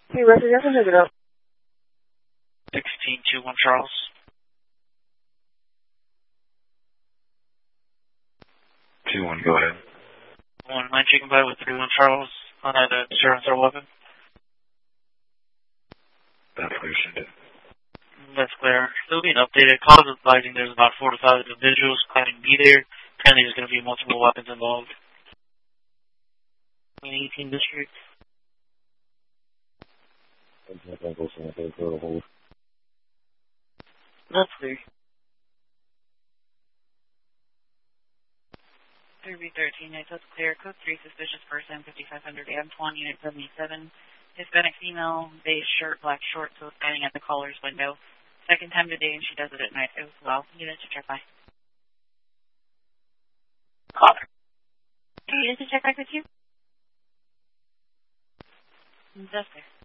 Hey, Rusty, I can pick it up. 1621 Charles. 2-1, go ahead. 1 9 Chicken Pie with 31 Charles. On that insurance or weapon. That's clear, send it. That's clear. There'll be an updated cause advising there's about 4 to 5 individuals planning to be there. Apparently there's going to be multiple weapons involved. In 18 district. That's clear. 3B13, that's clear. Code 3, suspicious person, 5500 AM1, Unit 77. Hispanic female, beige shirt, black shorts, so standing at the caller's window. Second time today, and she does it at night as well. Unit to check by. Caller. Unit to check back with you? That's clear.